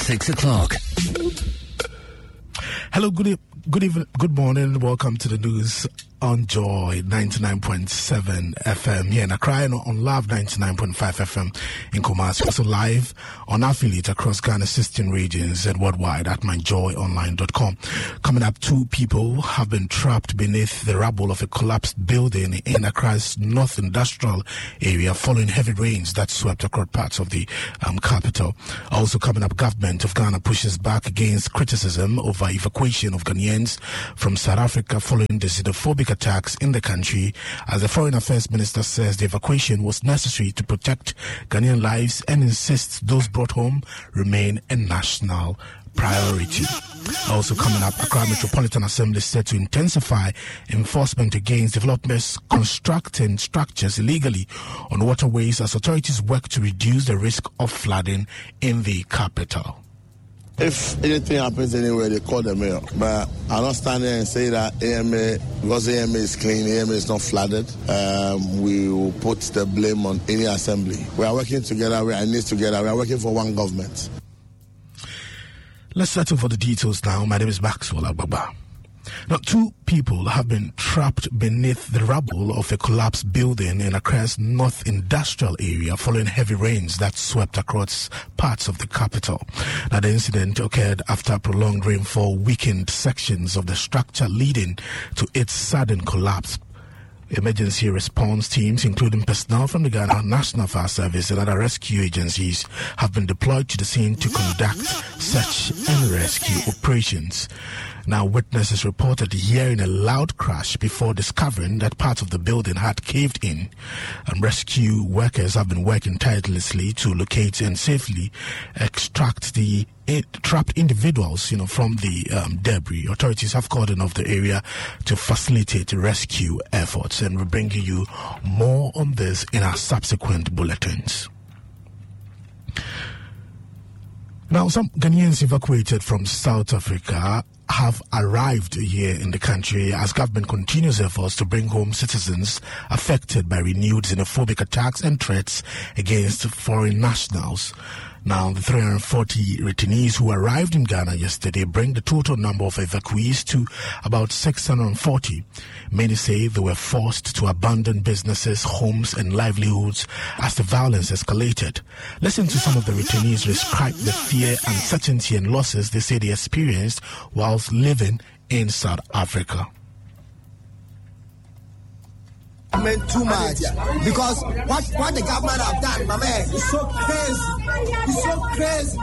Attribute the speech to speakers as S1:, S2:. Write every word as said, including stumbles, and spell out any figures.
S1: six o'clock.
S2: Hello, good, e- good evening, good morning. Welcome to the news on Joy ninety-nine point seven F M here in Accra, and on Love ninety-nine point five F M in Kumasi. Also live on affiliate across Ghana's sixteen regions and worldwide at my joy online dot com. Coming up, two people have been trapped beneath the rubble of a collapsed building in Accra's North Industrial area following heavy rains that swept across parts of the um, capital. Also coming up, government of Ghana pushes back against criticism over evacuation of Ghanaians from South Africa following the xenophobic attacks in the country, as the Foreign Affairs Minister says the evacuation was necessary to protect Ghanaian lives and insists those brought home remain a national priority. Also coming up, Accra Metropolitan Assembly set to intensify enforcement against developers constructing structures illegally on waterways as authorities work to reduce the risk of flooding in the capital.
S3: If anything happens anywhere, they call the mayor. But I'll not stand there and say that A M A, because A M A is clean, A M A is not flooded, um, we will put the blame on any assembly. We are working together, we are in this together, we are working for one government.
S2: Let's settle for the details now. My name is Maxwell Agbagba. Now, two people have been trapped beneath the rubble of a collapsed building in Accra's North Industrial area following heavy rains that swept across parts of the capital. Now, the incident occurred after prolonged rainfall weakened sections of the structure, leading to its sudden collapse. Emergency response teams, including personnel from the Ghana National Fire Service and other rescue agencies, have been deployed to the scene to conduct search and rescue operations. Now, witnesses reported hearing a loud crash before discovering that part of the building had caved in. And rescue workers have been working tirelessly to locate and safely extract the trapped individuals, you know, from the um, debris. Authorities have cordoned off the area to facilitate rescue efforts, and we're bringing you more on this in our subsequent bulletins. Now, some Ghanaians evacuated from South Africa have arrived here in the country as government continues efforts to bring home citizens affected by renewed xenophobic attacks and threats against foreign nationals. Now, the three hundred forty returnees who arrived in Ghana yesterday bring the total number of evacuees to about six hundred forty. Many say they were forced to abandon businesses, homes, and livelihoods as the violence escalated. Listen to some of the returnees describe the fear, uncertainty, and losses they say they experienced whilst living in South Africa.
S4: I mean, too much, because what what the government have done, my man, is so crazy. It's so crazy.